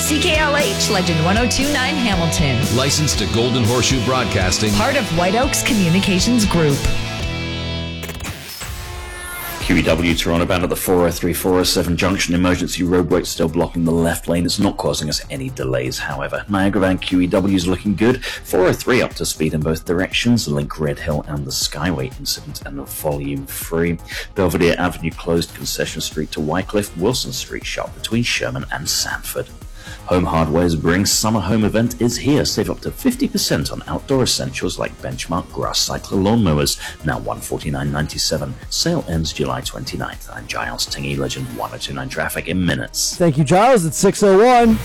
WCKLH, Legend 102.9 Hamilton. Licensed to Golden Horseshoe Broadcasting. Part of White Oaks Communications Group. QEW Toronto bound at the 403-407 junction. Emergency roadworks still blocking the left lane. It's not causing us any delays, however. Niagara bound QEW is looking good. 403 up to speed in both directions. Link Red Hill and the Skyway incident and volume 3. Belvedere Avenue closed. Concession Street to Wycliffe. Wilson Street shut between Sherman and Sanford. Home Hardware's Bring Summer Home event is here. Save up to 50% on outdoor essentials like Benchmark Grass Cycler lawnmowers, now $149.97. Sale ends July 29th. I'm Giles Tingy, Legend 102.9 traffic in minutes. Thank you, Giles. It's 6:01.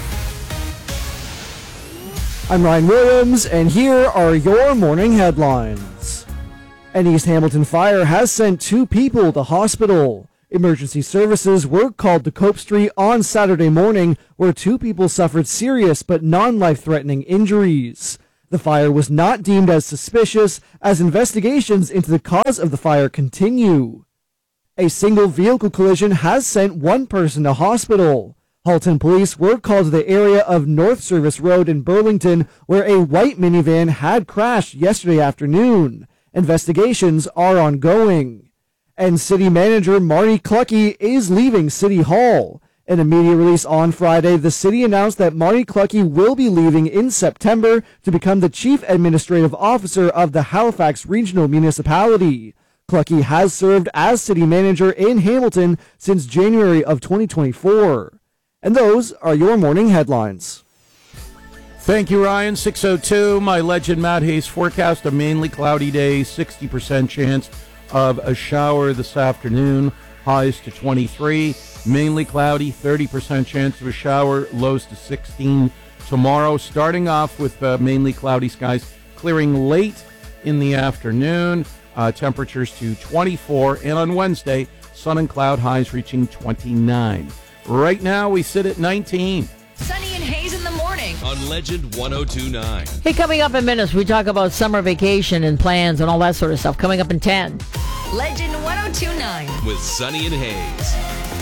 I'm Ryan Williams, and here are your morning headlines. An East Hamilton fire has sent 2 people to hospital. Emergency services were called to Cope Street on Saturday morning, where 2 people suffered serious but non-life-threatening injuries. The fire was not deemed as suspicious, as investigations into the cause of the fire continue. A single vehicle collision has sent 1 person to hospital. Halton police were called to the area of North Service Road in Burlington, where a white minivan had crashed yesterday afternoon. Investigations are ongoing. And City Manager Marty Cluckey is leaving City Hall. In a media release on Friday, the city announced that Marty Cluckey will be leaving in September to become the Chief Administrative Officer of the Halifax Regional Municipality. Cluckey has served as City Manager in Hamilton since January of 2024. And those are your morning headlines. Thank you, Ryan. 6:02, my Legend Matt Hayes forecast, a mainly cloudy day, 60% chance of a shower this afternoon, highs to 23. Mainly cloudy, 30% chance of a shower, lows to 16 tomorrow. Starting off with mainly cloudy skies, clearing late in the afternoon, temperatures to 24. And on Wednesday, sun and cloud highs reaching 29. Right now, we sit at 19. Sunny and Hayes in the morning. On Legend 102.9. Hey, coming up in minutes, we talk about summer vacation and plans and all that sort of stuff. Coming up in 10. Legend 102.9. With Sunny and Hayes.